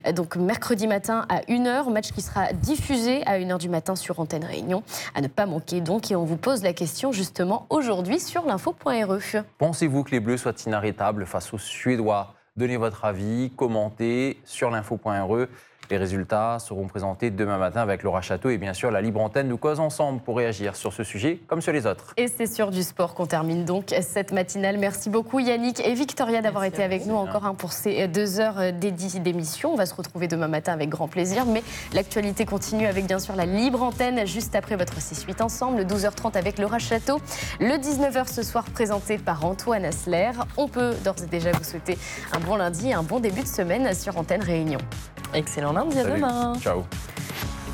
Donc mercredi matin à 1h, match qui sera diffusé à 1h du matin sur Antenne Réunion. À ne pas manquer donc, et on vous pose la question justement aujourd'hui sur l'info.re. Pensez-vous que les Bleus soient inarrêtables face aux Suédois? Donnez votre avis, commentez sur l'info.re. Les résultats seront présentés demain matin avec Laura Château et bien sûr la libre antenne nous cause ensemble pour réagir sur ce sujet comme sur les autres. Et c'est sur du sport qu'on termine donc cette matinale. Merci beaucoup Yannick et Victoria d'avoir été avec nous encore pour ces 2 heures d'émission. On va se retrouver demain matin avec grand plaisir, mais l'actualité continue avec bien sûr la libre antenne juste après votre 6-8 ensemble, le 12h30 avec Laura Château, le 19h ce soir présenté par Antoine Asler. On peut d'ores et déjà vous souhaiter un bon lundi et un bon début de semaine sur Antenne Réunion. Excellent lundi, à demain. Ciao.